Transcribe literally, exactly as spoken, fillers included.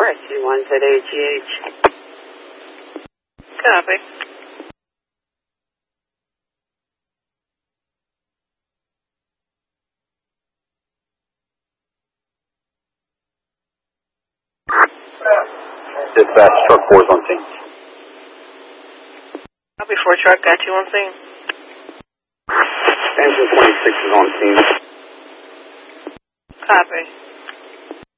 R C one Z A G H. Copy. Dispatch, truck four is on scene. Copy, four truck, got you on scene. Engine twenty-six is on scene. Copy.